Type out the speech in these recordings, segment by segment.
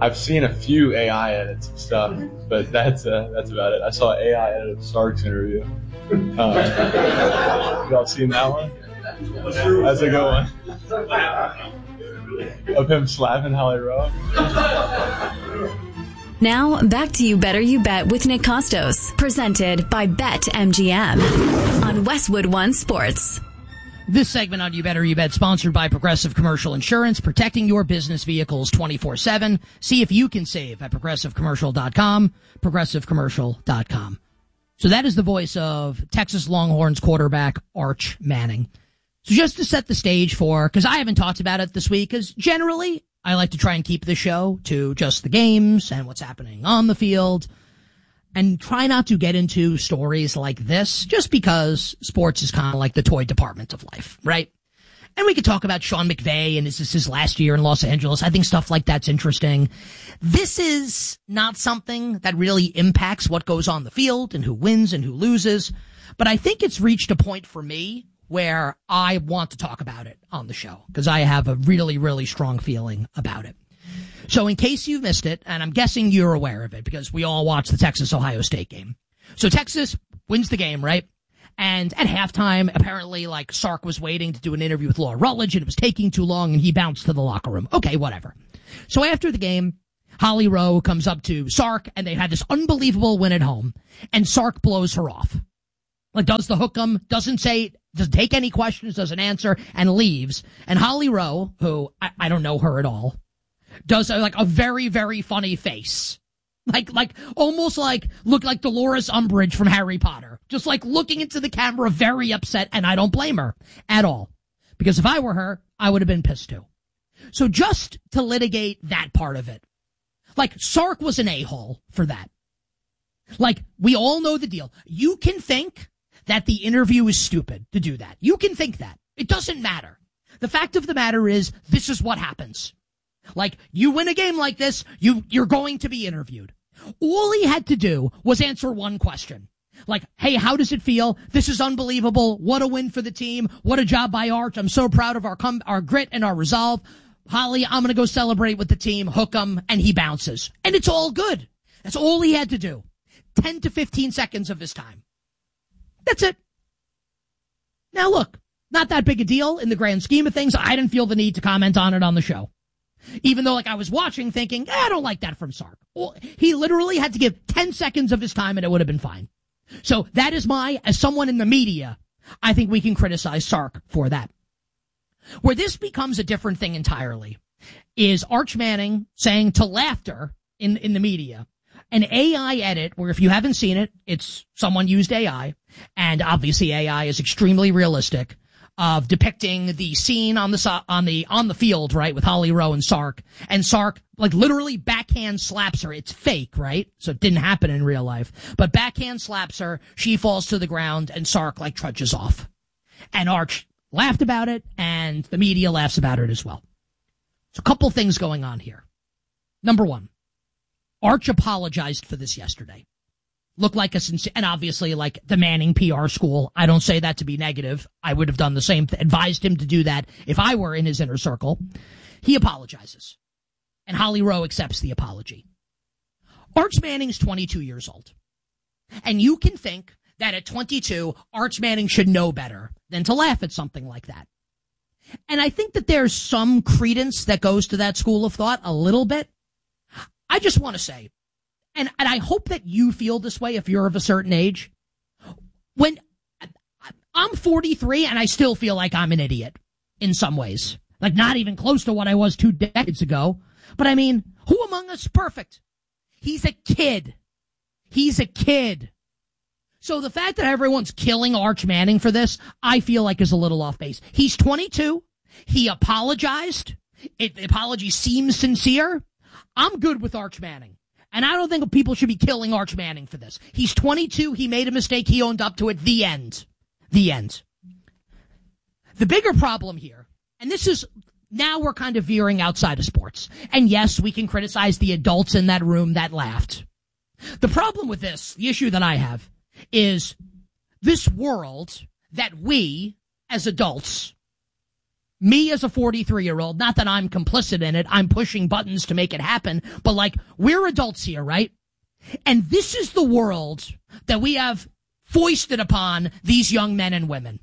I've seen a few AI edits and stuff, but that's about it. I saw an AI edit of Sark's interview. Y'all seen that one? That's a good one. Of him slapping Holly Rowe. Now, back to You Better You Bet with Nick Costos, presented by BetMGM on Westwood One Sports. This segment on You Better You Bet, sponsored by Progressive Commercial Insurance, protecting your business vehicles 24/7. See if you can save at progressivecommercial.com, progressivecommercial.com. So that is the voice of Texas Longhorns quarterback Arch Manning. So just to set the stage for, because I haven't talked about it this week, because generally I like to try and keep the show to just the games and what's happening on the field, and try not to get into stories like this, just because sports is kind of like the toy department of life, right? And we could talk about Sean McVay and is this his last year in Los Angeles? I think stuff like that's interesting. This is not something that really impacts what goes on the field and who wins and who loses. But I think it's reached a point for me where I want to talk about it on the show because I have a really, really strong feeling about it. So in case you've missed it, and I'm guessing you're aware of it because we all watched the Texas-Ohio State game. So Texas wins the game, right? And at halftime, apparently, like, Sark was waiting to do an interview with Laura Rutledge, and it was taking too long, and he bounced to the locker room. Okay, whatever. So after the game, Holly Rowe comes up to Sark, and they had this unbelievable win at home, and Sark blows her off. Like, does the hook 'em, doesn't take any questions, doesn't answer, and leaves. And Holly Rowe, who I don't know her at all, does a very, very funny face. Almost look like Dolores Umbridge from Harry Potter. Just like looking into the camera, very upset, and I don't blame her at all. Because if I were her, I would have been pissed too. So just to litigate that part of it. Like, Sark was an a-hole for that. Like, we all know the deal. You can think that the interview is stupid to do that. You can think that. It doesn't matter. The fact of the matter is, this is what happens. Like, you win a game like this, you're going to be interviewed. All he had to do was answer one question. Like, hey, how does it feel? This is unbelievable. What a win for the team. What a job by Arch. I'm so proud of our grit and our resolve. Holly, I'm going to go celebrate with the team. Hook him, and he bounces. And it's all good. That's all he had to do. 10 to 15 seconds of his time. That's it. Now look, not that big a deal in the grand scheme of things. I didn't feel the need to comment on it on the show. Even though, I was watching thinking, I don't like that from Sark. Well, he literally had to give 10 seconds of his time and it would have been fine. So that is as someone in the media, I think we can criticize Sark for that. Where this becomes a different thing entirely is Arch Manning saying to laughter in the media, an AI edit where if you haven't seen it, it's someone used AI, and obviously AI is extremely realistic, of depicting the scene on the field, right, with Holly Rowe and Sark literally backhand slaps her. It's fake, right? So it didn't happen in real life, but backhand slaps her. She falls to the ground and Sark trudges off. And Arch laughed about it and the media laughs about it as well. So a couple things going on here. Number one, Arch apologized for this yesterday. Looked like a sincere, and obviously the Manning PR school. I don't say that to be negative. I would have done the same, advised him to do that if I were in his inner circle. He apologizes. And Holly Rowe accepts the apology. Arch Manning's 22 years old. And you can think that at 22, Arch Manning should know better than to laugh at something like that. And I think that there's some credence that goes to that school of thought a little bit. I just want to say, and I hope that you feel this way if you're of a certain age. When I'm 43 and I still feel like I'm an idiot in some ways. Not even close to what I was 2 decades ago. But I mean, who among us is perfect? He's a kid. He's a kid. So the fact that everyone's killing Arch Manning for this, I feel like is a little off base. He's 22. He apologized. The apology seems sincere. I'm good with Arch Manning. And I don't think people should be killing Arch Manning for this. He's 22. He made a mistake. He owned up to it. The end. The end. The bigger problem here, and this is, now we're kind of veering outside of sports. And yes, we can criticize the adults in that room that laughed. The problem with this, the issue that I have, is this world that we, as adults, me as a 43-year-old, not that I'm complicit in it, I'm pushing buttons to make it happen, but like, we're adults here, right? And this is the world that we have foisted upon these young men and women,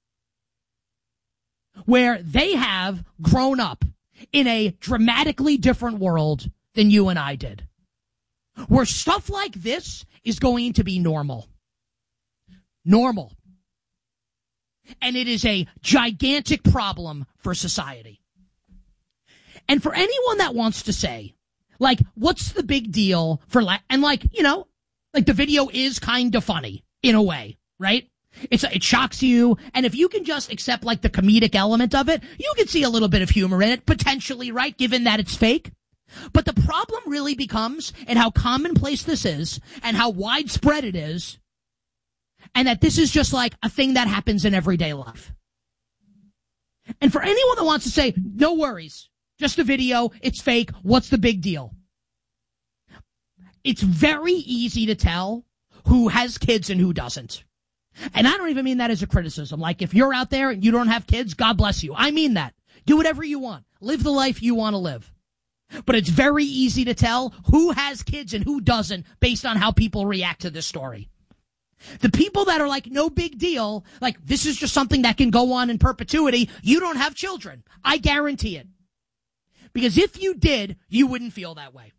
where they have grown up in a dramatically different world than you and I did, where stuff like this is going to be normal. Normal. And it is a gigantic problem for society. And for anyone that wants to say, like, what's the big deal for, and like, you know, like the video is kind of funny in a way, right? It shocks you. And if you can just accept like the comedic element of it, you can see a little bit of humor in it, potentially, right? Given that it's fake. But the problem really becomes in how commonplace this is and how widespread it is. And that this is just like a thing that happens in everyday life. And for anyone that wants to say, no worries, just a video, it's fake, what's the big deal? It's very easy to tell who has kids and who doesn't. And I don't even mean that as a criticism. Like, if you're out there and you don't have kids, God bless you. I mean that. Do whatever you want. Live the life you want to live. But it's very easy to tell who has kids and who doesn't based on how people react to this story. The people that are like, no big deal, like, this is just something that can go on in perpetuity, you don't have children. I guarantee it. Because if you did, you wouldn't feel that way.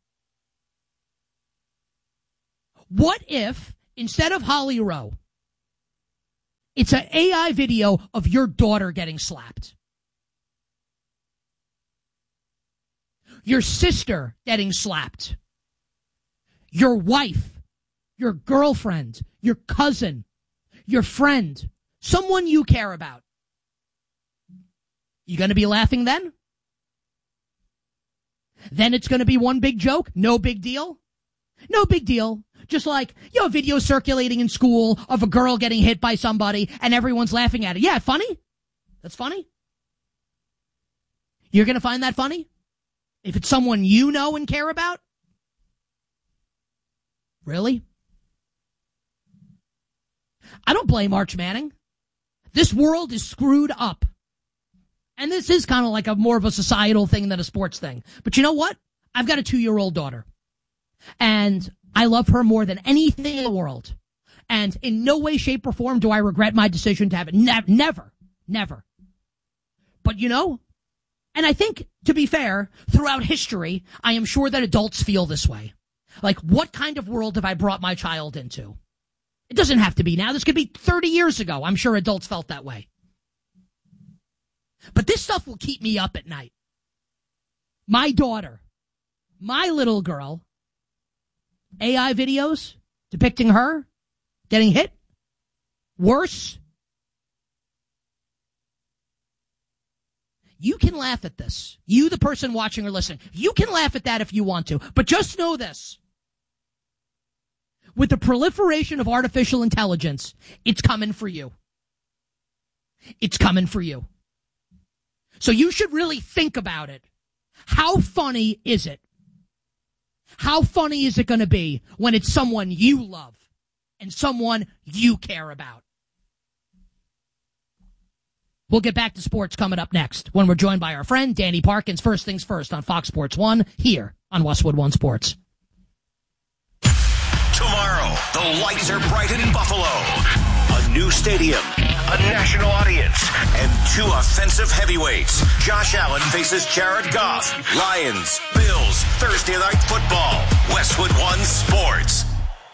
What if, instead of Holly Rowe, it's an AI video of your daughter getting slapped? Your sister getting slapped? Your wife? Your girlfriend, your cousin, your friend, someone you care about. You going to be laughing then? Then it's going to be one big joke? No big deal? No big deal. Just like, video circulating in school of a girl getting hit by somebody and everyone's laughing at it. Yeah, funny? That's funny? You're going to find that funny? If it's someone you know and care about? Really? I don't blame Arch Manning. This world is screwed up. And this is kind of like a more of a societal thing than a sports thing. But you know what? I've got a 2-year-old daughter. And I love her more than anything in the world. And in no way, shape, or form do I regret my decision to have it. Never. But and I think, to be fair, throughout history, I am sure that adults feel this way. Like, what kind of world have I brought my child into? It doesn't have to be now. This could be 30 years ago. I'm sure adults felt that way. But this stuff will keep me up at night. My daughter, my little girl, AI videos depicting her getting hit, worse. You can laugh at this. You, the person watching or listening, you can laugh at that if you want to. But just know this. With the proliferation of artificial intelligence, it's coming for you. It's coming for you. So you should really think about it. How funny is it? How funny is it going to be when it's someone you love and someone you care about? We'll get back to sports coming up next when we're joined by our friend Danny Parkins. First things first on Fox Sports 1 here on Westwood One Sports. Tomorrow, the lights are bright in Buffalo. A new stadium, a national audience, and 2 offensive heavyweights. Josh Allen faces Jared Goff. Lions, Bills, Thursday Night Football. Westwood One Sports.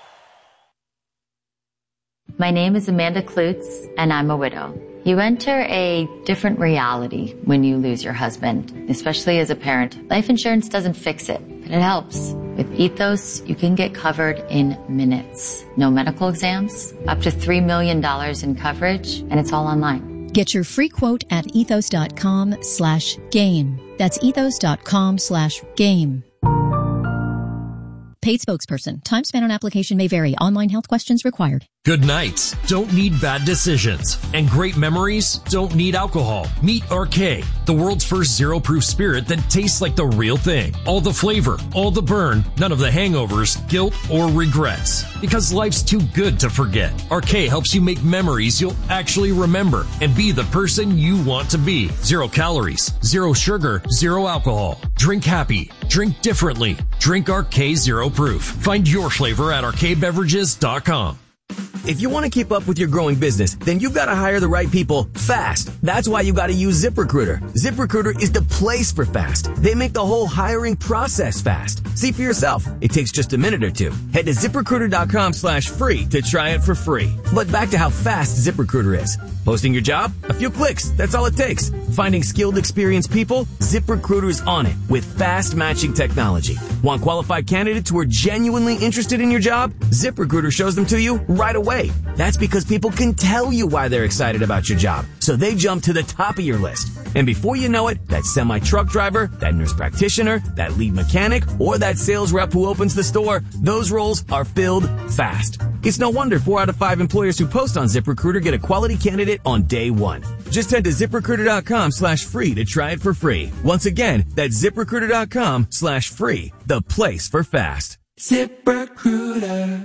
My name is Amanda Klutz, and I'm a widow. You enter a different reality when you lose your husband, especially as a parent. Life insurance doesn't fix it, but it helps. With Ethos, you can get covered in minutes. No medical exams, up to $3 million in coverage, and it's all online. Get your free quote at ethos.com/game. That's ethos.com/game. Paid spokesperson. Time spent on application may vary. Online health questions required. Good nights don't need bad decisions, and great memories don't need alcohol. Meet RK, the world's first zero-proof spirit that tastes like the real thing. All the flavor, all the burn, none of the hangovers, guilt, or regrets. Because life's too good to forget. RK helps you make memories you'll actually remember and be the person you want to be. 0 calories, 0 sugar, 0 alcohol. Drink happy. Drink differently. Drink RK Zero Proof. Find your flavor at rkbeverages.com. If you want to keep up with your growing business, then you've got to hire the right people fast. That's why you got to use ZipRecruiter. ZipRecruiter is the place for fast. They make the whole hiring process fast. See for yourself. It takes just a minute or two. Head to ZipRecruiter.com/free to try it for free. But back to how fast ZipRecruiter is. Posting your job? A few clicks. That's all it takes. Finding skilled, experienced people? ZipRecruiter's on it with fast matching technology. Want qualified candidates who are genuinely interested in your job? ZipRecruiter shows them to you right away. That's because people can tell you why they're excited about your job. So they jump to the top of your list. And before you know it, that semi-truck driver, that nurse practitioner, that lead mechanic, or that sales rep who opens the store, those roles are filled fast. It's no wonder 4 out of 5 employers who post on ZipRecruiter get a quality candidate on day one. Just head to ZipRecruiter.com/free to try it for free. Once again, that's ZipRecruiter.com/free, the place for fast. ZipRecruiter.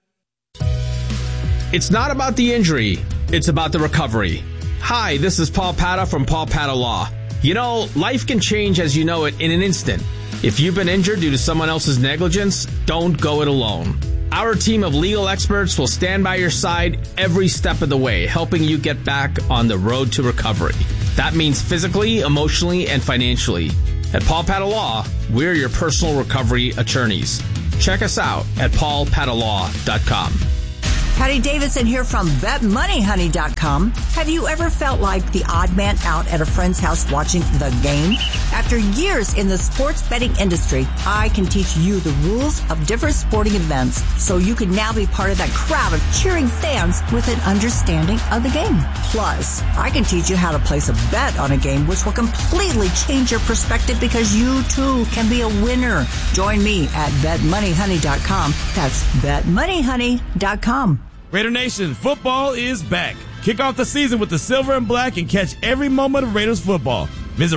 It's not about the injury, it's about the recovery. Hi, this is Paul Pata from Paul Pata Law. You know, life can change as you know it in an instant. If you've been injured due to someone else's negligence, don't go it alone. Our team of legal experts will stand by your side every step of the way, helping you get back on the road to recovery. That means physically, emotionally, and financially. At Paul Pata Law, we're your personal recovery attorneys. Check us out at paulpatalaw.com. Patty Davidson here from BetMoneyHoney.com. Have you ever felt like the odd man out at a friend's house watching the game? After years in the sports betting industry, I can teach you the rules of different sporting events so you can now be part of that crowd of cheering fans with an understanding of the game. Plus, I can teach you how to place a bet on a game which will completely change your perspective because you too can be a winner. Join me at BetMoneyHoney.com. That's BetMoneyHoney.com. Raider Nation, football is back. Kick off the season with the silver and black and catch every moment of Raiders football. Visit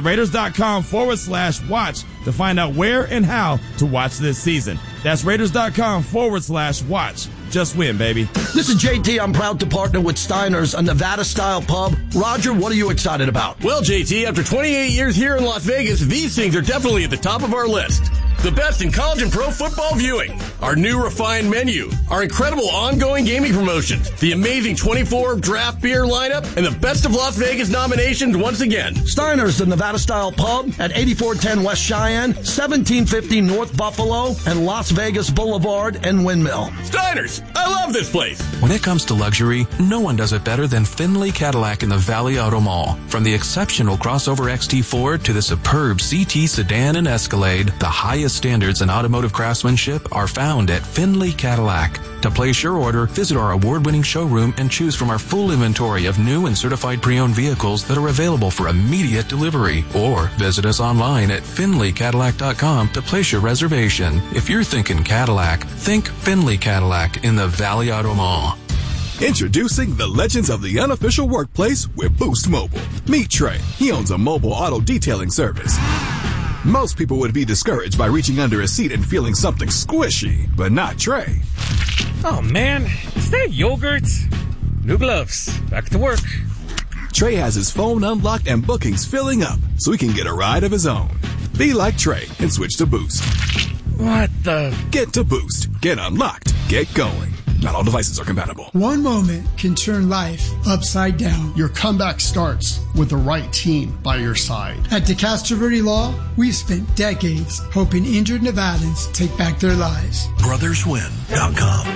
Raiders.com/watch to find out where and how to watch this season. That's Raiders.com/watch. Just win, baby. This is JT. I'm proud to partner with Steiner's, a Nevada-style pub. Roger, what are you excited about? Well, JT, after 28 years here in Las Vegas, these things are definitely at the top of our list. The best in college and pro football viewing, our new refined menu, our incredible ongoing gaming promotions, the amazing 24 draft beer lineup, and the best of Las Vegas nominations once again. Steiner's, the Nevada-style pub at 8410 West Cheyenne, 1750 North Buffalo, and Las Vegas Boulevard and Windmill. Steiner's, I love this place. When it comes to luxury, no one does it better than Findlay Cadillac in the Valley Auto Mall. From the exceptional crossover XT4 to the superb CT sedan and Escalade, the highest standards in automotive craftsmanship are found at Findlay Cadillac. To place your order, visit our award-winning showroom and choose from our full inventory of new and certified pre-owned vehicles that are available for immediate delivery. Or visit us online at FindlayCadillac.com to place your reservation. If you're thinking Cadillac, think Findlay Cadillac in the Valley Auto Mall. Introducing the legends of the unofficial workplace with Boost Mobile. Meet Trey. He owns a mobile auto detailing service. Most people would be discouraged by reaching under a seat and feeling something squishy, but not Trey. Oh man, is that yogurt? New gloves. Back to work. Trey has his phone unlocked and bookings filling up so he can get a ride of his own. Be like Trey and switch to Boost. What the? Get to Boost. Get unlocked. Get going. Not all devices are compatible. One moment can turn life upside down. Your comeback starts with the right team by your side. At DeCastroverde Law, we've spent decades hoping injured Nevadans take back their lives. BrothersWin.com.